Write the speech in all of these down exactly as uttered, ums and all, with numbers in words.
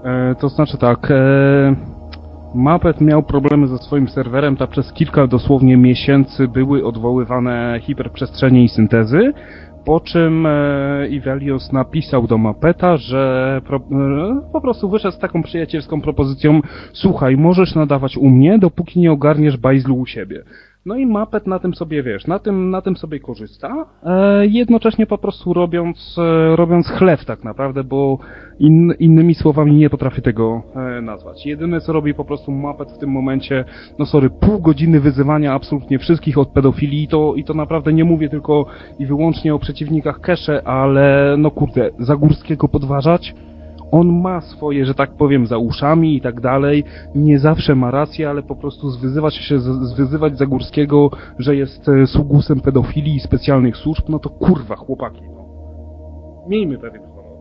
E, to znaczy tak, e, Muppet miał problemy ze swoim serwerem, tam przez kilka dosłownie miesięcy były odwoływane hiperprzestrzenie i syntezy, po czym e, Ivelios napisał do Muppeta, że pro, e, po prostu wyszedł z taką przyjacielską propozycją: słuchaj, możesz nadawać u mnie, dopóki nie ogarniesz bajzlu u siebie. No i Muppet na tym sobie, wiesz, na tym, na tym sobie korzysta, e, jednocześnie po prostu robiąc, e, robiąc chleb tak naprawdę, bo in, innymi słowami nie potrafię tego e, nazwać. Jedyne co robi po prostu Muppet w tym momencie, no sorry, pół godziny wyzywania absolutnie wszystkich od pedofilii, i to, i to naprawdę nie mówię tylko i wyłącznie o przeciwnikach Kesze, ale no kurde, Zagórskiego podważać? On ma swoje, że tak powiem, za uszami i tak dalej, nie zawsze ma rację, ale po prostu zwyzywać się, zwyzywać Zagórskiego, że jest sługusem pedofilii i specjalnych służb, no to kurwa, chłopaki, no. Miejmy pewien honor.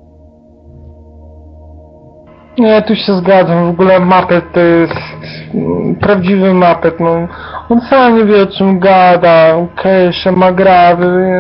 Nie, tu się zgadzam, w ogóle Muppet to jest prawdziwy Muppet, no. On sam nie wie, o czym gada, Kesze ma grawy.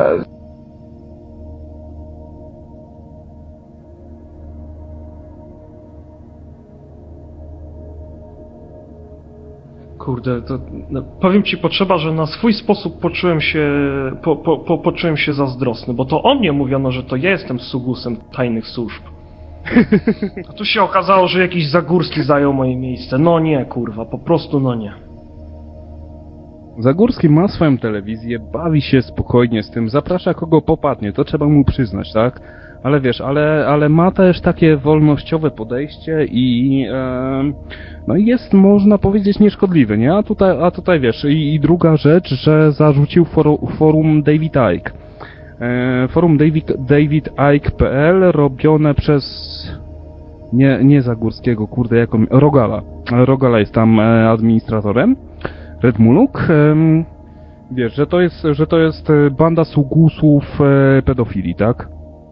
Kurde, to no, powiem ci, potrzeba, że na swój sposób poczułem się, po, po, po, poczułem się zazdrosny, bo to o mnie mówiono, że to ja jestem sługusem tajnych służb. A tu się okazało, że jakiś Zagórski zajął moje miejsce. No nie, kurwa, po prostu no nie. Zagórski ma swoją telewizję, bawi się spokojnie z tym, zaprasza kogo popadnie, to trzeba mu przyznać, tak? Ale wiesz, ale, ale ma też takie wolnościowe podejście i e, no jest, można powiedzieć, nieszkodliwy, nie? A tutaj, a tutaj wiesz, i, i druga rzecz, że zarzucił forum, forum David Icke. E, forum David, David Icke kropka p l robione przez nie, nie Zagórskiego, kurde, jako Rogala. Rogala jest tam e, administratorem. Red Muluk. E, wiesz, że to jest, że to jest banda sługusów e, pedofilii, tak?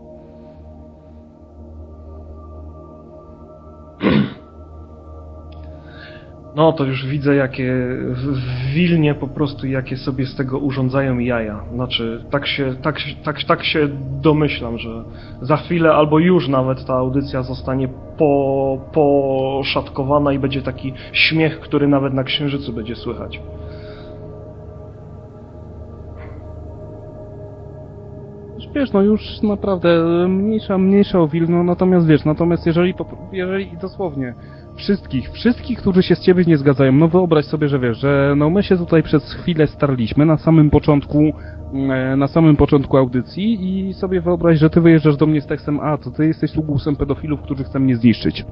No to już widzę, jakie w, w Wilnie po prostu, jakie sobie z tego urządzają jaja. Znaczy, tak się, tak, tak, tak się domyślam, że za chwilę albo już nawet ta audycja zostanie po, poszatkowana i będzie taki śmiech, który nawet na Księżycu będzie słychać. Wiesz, no już naprawdę mniejsza, mniejsza o Wilno, natomiast wiesz, natomiast jeżeli, jeżeli dosłownie wszystkich, wszystkich, którzy się z ciebie nie zgadzają, no wyobraź sobie, że wiesz, że no my się tutaj przez chwilę starliśmy na samym początku, na samym początku audycji i sobie wyobraź, że ty wyjeżdżasz do mnie z tekstem: a, to ty jesteś sługusem pedofilów, którzy chcą mnie zniszczyć.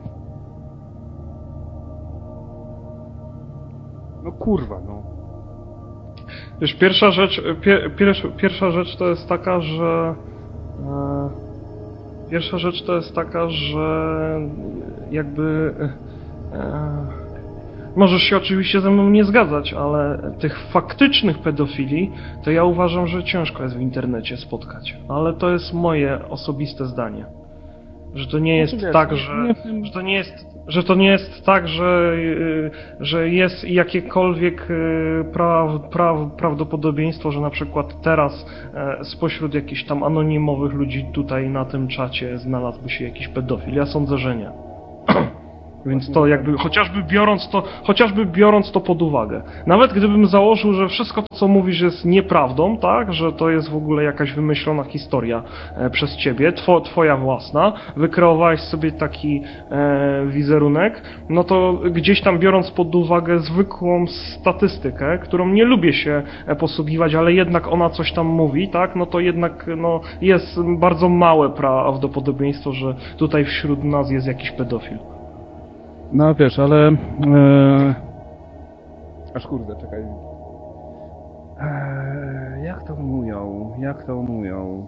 No kurwa, no. Wiesz, pierwsza rzecz, pier, pierwsza, pierwsza rzecz to jest taka, że e, pierwsza rzecz to jest taka, że jakby e, możesz się oczywiście ze mną nie zgadzać, ale tych faktycznych pedofili to ja uważam, że ciężko jest w internecie spotkać. Ale to jest moje osobiste zdanie. Że to nie jest tak, że, że to nie jest że to nie jest tak, że, że jest jakiekolwiek pra, pra, prawdopodobieństwo, że na przykład teraz spośród jakichś tam anonimowych ludzi tutaj na tym czacie znalazłby się jakiś pedofil. Ja sądzę, że nie. Więc to jakby, chociażby biorąc to, chociażby biorąc to pod uwagę. Nawet gdybym założył, że wszystko, co mówisz, jest nieprawdą, tak, że to jest w ogóle jakaś wymyślona historia e, przez ciebie, two, twoja własna, wykreowałeś sobie taki e, wizerunek, no to gdzieś tam biorąc pod uwagę zwykłą statystykę, którą nie lubię się posługiwać, ale jednak ona coś tam mówi, tak, no to jednak no, jest bardzo małe prawdopodobieństwo, że tutaj wśród nas jest jakiś pedofil. No wiesz, ale... E... Aż kurde, czekaj. E... Jak to mówią? Jak to mówią?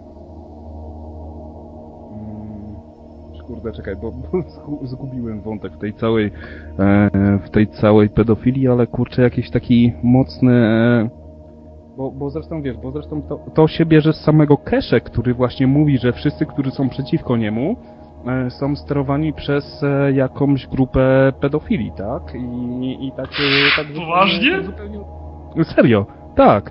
Hmm... Aż kurde, czekaj, bo, bo zgubiłem wątek w tej całej... E... w tej całej pedofilii, ale kurczę, jakiś taki mocny... E... Bo, bo zresztą wiesz, bo zresztą to, to się bierze z samego Kesze, który właśnie mówi, że wszyscy, którzy są przeciwko niemu, są sterowani przez e, jakąś grupę pedofili, tak? I, i tak... tak Poważnie? Zupełnie, zupełnie... Serio, tak.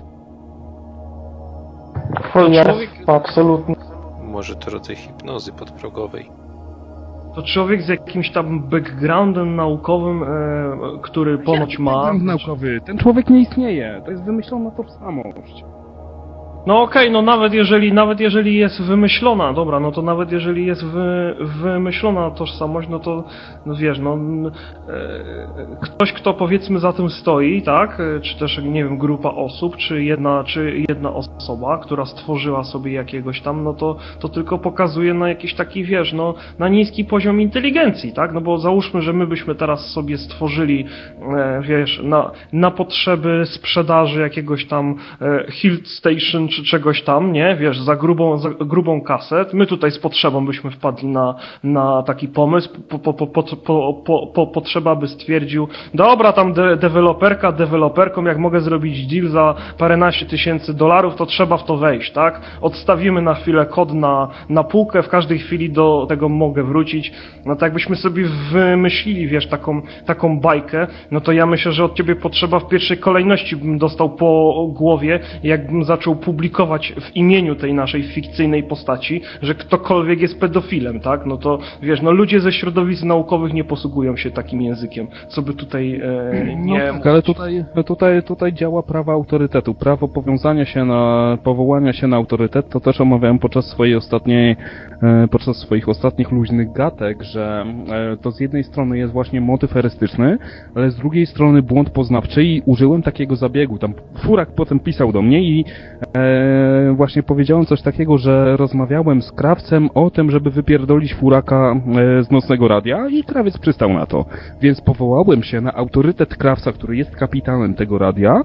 Człowiek... Absolutnie. Może to rodzaj hipnozy podprogowej. To człowiek z jakimś tam backgroundem naukowym, e, który ponoć ma... Background naukowy. Ten człowiek nie istnieje. To jest wymyślona tożsamość. No okej, okay, no nawet jeżeli, nawet jeżeli jest wymyślona, dobra, no to nawet jeżeli jest wy, wymyślona tożsamość, no to, no wiesz, no e, ktoś, kto powiedzmy za tym stoi, tak, czy też, nie wiem, grupa osób, czy jedna, czy jedna osoba, która stworzyła sobie jakiegoś tam, no to, to tylko pokazuje na jakiś taki, wiesz, no, na niski poziom inteligencji, tak, no bo załóżmy, że my byśmy teraz sobie stworzyli, e, wiesz, na, na potrzeby sprzedaży jakiegoś tam e, Hilt Station, czy czegoś tam, nie, wiesz, za grubą, za grubą kasę. My tutaj z potrzebą byśmy wpadli na, na taki pomysł, po, po, po, po, po, po, potrzeba by stwierdził, dobra, tam de, deweloperka, deweloperką, jak mogę zrobić deal za paręnaście tysięcy dolarów, to trzeba w to wejść, tak? Odstawimy na chwilę kod na, na półkę, w każdej chwili do tego mogę wrócić. No to jakbyśmy sobie wymyślili, wiesz, taką, taką bajkę, no to ja myślę, że od ciebie potrzeba w pierwszej kolejności bym dostał po głowie, jakbym zaczął publikować w imieniu tej naszej fikcyjnej postaci, że ktokolwiek jest pedofilem, tak? No to, wiesz, no ludzie ze środowisk naukowych nie posługują się takim językiem, co by tutaj e, nie... No tak, ale tutaj, tutaj, tutaj działa prawo autorytetu. Prawo powiązania się na, powołania się na autorytet, to też omawiałem podczas swojej ostatniej, e, podczas swoich ostatnich luźnych gatek, że e, to z jednej strony jest właśnie motyw erystyczny, ale z drugiej strony błąd poznawczy i użyłem takiego zabiegu. Tam Furak potem pisał do mnie i e, właśnie powiedziałem coś takiego, że rozmawiałem z krawcem o tym, żeby wypierdolić Furaka z nocnego radia i krawiec przystał na to. Więc powołałem się na autorytet krawca, który jest kapitanem tego radia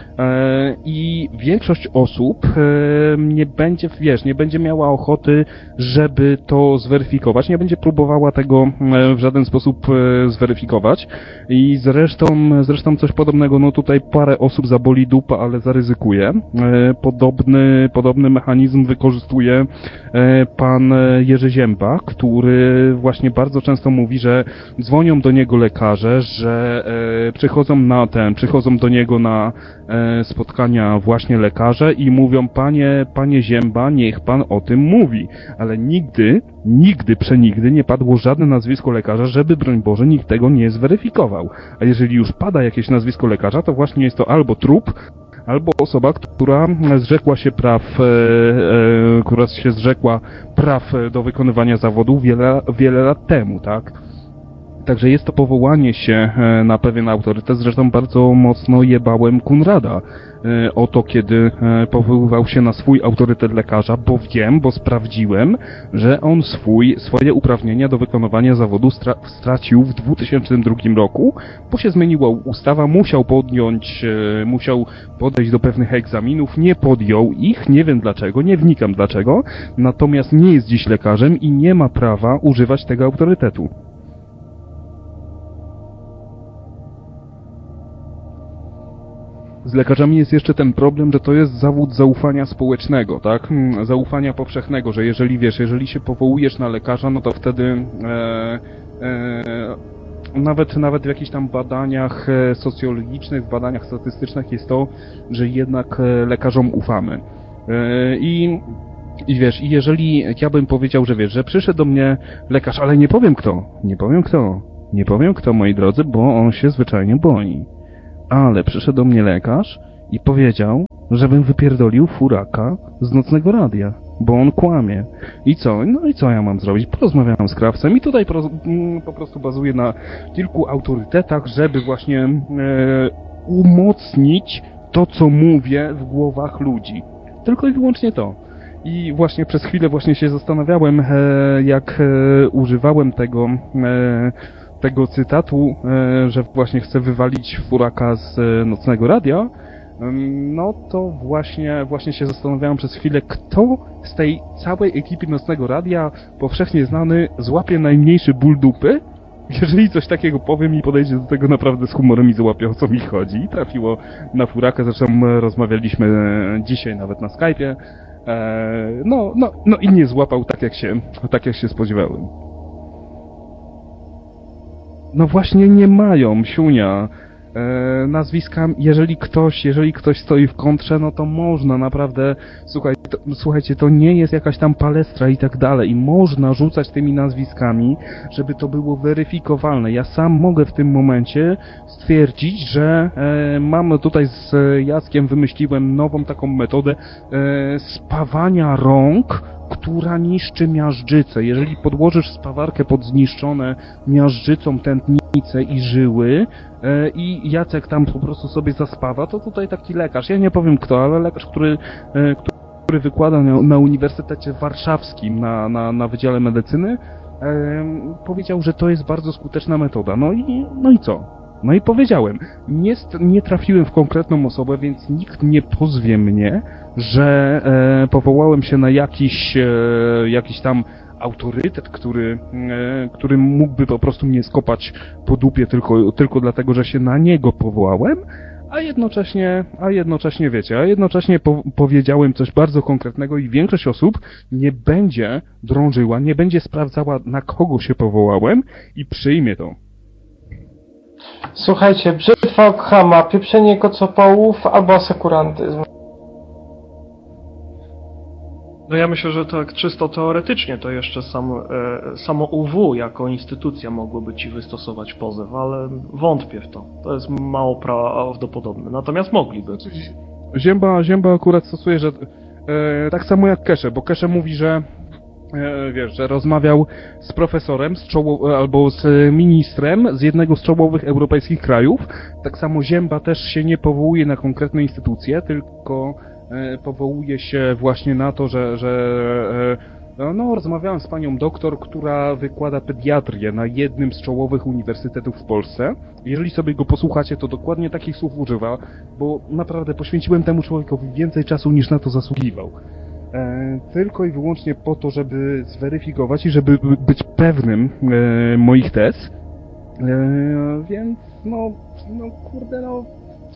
i większość osób nie będzie, wiesz, nie będzie miała ochoty, żeby to zweryfikować, nie będzie próbowała tego w żaden sposób zweryfikować i zresztą, zresztą coś podobnego, no tutaj parę osób zaboli dupa, ale zaryzykuje. Podobny, podobny mechanizm wykorzystuje pan Jerzy Zięba, który właśnie bardzo często mówi, że dzwonią do niego lekarze, że przychodzą na ten, przychodzą do niego na spotkania właśnie lekarze i mówią, panie, panie Zięba, niech pan o tym mówi. Ale nigdy, nigdy, przenigdy nie padło żadne nazwisko lekarza, żeby, broń Boże, nikt tego nie zweryfikował. A jeżeli już pada jakieś nazwisko lekarza, to właśnie jest to albo trup, albo osoba, która zrzekła się praw, e, e, która się zrzekła praw do wykonywania zawodu wiele, wiele lat temu, tak? Także jest to powołanie się na pewien autorytet. Zresztą bardzo mocno jebałem Kunrada o to, kiedy powoływał się na swój autorytet lekarza, bo wiem, bo sprawdziłem, że on swój, swoje uprawnienia do wykonywania zawodu stra stracił w dwutysięcznym drugim roku, bo się zmieniła ustawa, musiał podjąć, musiał podejść do pewnych egzaminów, nie podjął ich, nie wiem dlaczego, nie wnikam dlaczego, natomiast nie jest dziś lekarzem i nie ma prawa używać tego autorytetu. Z lekarzami jest jeszcze ten problem, że to jest zawód zaufania społecznego, tak? Zaufania powszechnego, że jeżeli wiesz, jeżeli się powołujesz na lekarza, no to wtedy e, e, nawet, nawet w jakichś tam badaniach socjologicznych, w badaniach statystycznych jest to, że jednak lekarzom ufamy. E, i, I wiesz, i jeżeli ja bym powiedział, że wiesz, że przyszedł do mnie lekarz, ale nie powiem kto, nie powiem kto, nie powiem kto, moi drodzy, bo on się zwyczajnie boi. Ale przyszedł do mnie lekarz i powiedział, żebym wypierdolił Furaka z nocnego radia, bo on kłamie. I co? No i co ja mam zrobić? Porozmawiałem z krawcem i tutaj po, po prostu bazuję na kilku autorytetach, żeby właśnie e, umocnić to, co mówię w głowach ludzi. Tylko i wyłącznie to. I właśnie przez chwilę właśnie się zastanawiałem, e, jak e, używałem tego e, tego cytatu, że właśnie chcę wywalić Furaka z nocnego radia, no to właśnie, właśnie się zastanawiałem przez chwilę, kto z tej całej ekipy nocnego radia, powszechnie znany, złapie najmniejszy ból dupy, jeżeli coś takiego powiem i podejdzie do tego naprawdę z humorem i złapie, o co mi chodzi. I trafiło na Furaka, zresztą rozmawialiśmy dzisiaj nawet na Skype'ie, no, no, no i nie złapał tak jak się, tak jak się spodziewałem. No właśnie nie mają, siunia. e, nazwiskami, jeżeli ktoś, jeżeli ktoś stoi w kontrze, no to można naprawdę, słuchaj, to, słuchajcie, to nie jest jakaś tam palestra i tak dalej i można rzucać tymi nazwiskami, żeby to było weryfikowalne. Ja sam mogę w tym momencie stwierdzić, że e, mam tutaj z Jackiem wymyśliłem nową taką metodę e, spawania rąk, która niszczy miażdżycę. Jeżeli podłożysz spawarkę pod zniszczone miażdżycą tętnice i żyły e, i Jacek tam po prostu sobie zaspawa, to tutaj taki lekarz, ja nie powiem kto, ale lekarz, który, e, który wykłada na, na Uniwersytecie Warszawskim na, na, na Wydziale Medycyny, e, powiedział, że to jest bardzo skuteczna metoda. No i, no i co? No i powiedziałem, nie, nie trafiłem w konkretną osobę, więc nikt nie pozwie mnie, że e, powołałem się na jakiś, e, jakiś tam autorytet, który, e, który mógłby po prostu mnie skopać po dupie tylko, tylko dlatego, że się na niego powołałem, a jednocześnie, a jednocześnie wiecie, a jednocześnie po, powiedziałem coś bardzo konkretnego i większość osób nie będzie drążyła, nie będzie sprawdzała, na kogo się powołałem i przyjmie to. Słuchajcie, brzytwa Ockhama, pieprzenie kocopołów albo asekurantyzm. No ja myślę, że tak czysto teoretycznie to jeszcze sam, e, samo U W jako instytucja mogłoby ci wystosować pozew, ale wątpię w to. To jest mało prawdopodobne. Natomiast mogliby. Zięba, Zięba akurat stosuje, że e, tak samo jak Kesze, bo Kesze mówi, że e, wiesz, że rozmawiał z profesorem z czoło, albo z ministrem z jednego z czołowych europejskich krajów. Tak samo Zięba też się nie powołuje na konkretne instytucje, tylko e, powołuje się właśnie na to, że, że e, no, rozmawiałem z panią doktor, która wykłada pediatrię na jednym z czołowych uniwersytetów w Polsce. Jeżeli sobie go posłuchacie, to dokładnie takich słów używa, bo naprawdę poświęciłem temu człowiekowi więcej czasu niż na to zasługiwał. E, tylko i wyłącznie po to, żeby zweryfikować i żeby być pewnym e, moich tez. E, więc no, no kurde no...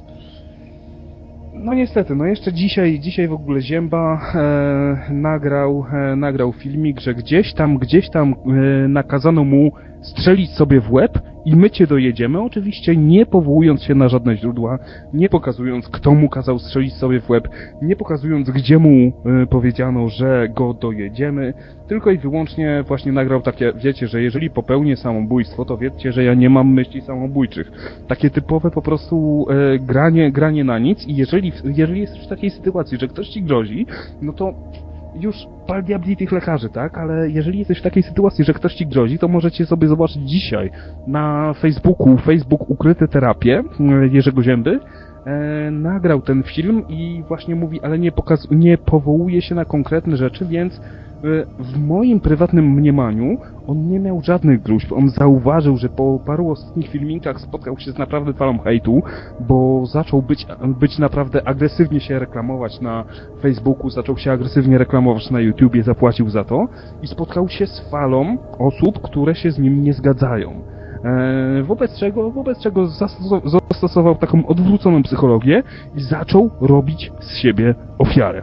No niestety, no jeszcze dzisiaj, dzisiaj w ogóle Zięba e, nagrał, e, nagrał filmik, że gdzieś tam, gdzieś tam e, nakazano mu strzelić sobie w łeb i my cię dojedziemy, oczywiście nie powołując się na żadne źródła, nie pokazując kto mu kazał strzelić sobie w łeb, nie pokazując gdzie mu e, powiedziano, że go dojedziemy, tylko i wyłącznie właśnie nagrał takie, wiecie, że jeżeli popełnię samobójstwo, to wiedzcie, że ja nie mam myśli samobójczych. Takie typowe po prostu e, granie, granie na nic i jeżeli, jeżeli jesteś w takiej sytuacji, że ktoś ci grozi, no to już pal diabli tych lekarzy, tak? Ale jeżeli jesteś w takiej sytuacji, że ktoś ci grozi, to możecie sobie zobaczyć dzisiaj na Facebooku, Facebook Ukryte Terapie Jerzego Zięby, e, nagrał ten film i właśnie mówi, ale nie, pokaz- nie powołuje się na konkretne rzeczy, więc w moim prywatnym mniemaniu on nie miał żadnych gruźb. On zauważył, że po paru ostatnich filmikach spotkał się z naprawdę falą hejtu, bo zaczął być, być naprawdę agresywnie się reklamować na Facebooku, zaczął się agresywnie reklamować na YouTubie, zapłacił za to i spotkał się z falą osób, które się z nim nie zgadzają. E, wobec czego, wobec czego zastos- zastosował taką odwróconą psychologię i zaczął robić z siebie ofiarę.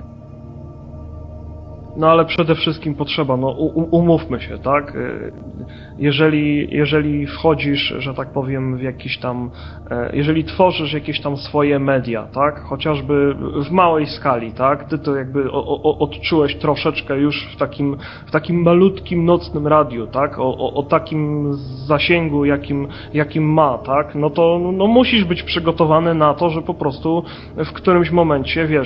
No ale przede wszystkim potrzeba, no u, umówmy się, tak? Jeżeli, jeżeli wchodzisz, że tak powiem, w jakiś tam, jeżeli tworzysz jakieś tam swoje media, tak? Chociażby w małej skali, tak? Ty to jakby o, o, odczułeś troszeczkę już w takim, w takim malutkim nocnym radiu, tak? O, o, o takim zasięgu, jakim, jakim ma, tak? No to no musisz być przygotowany na to, że po prostu w którymś momencie, wiesz,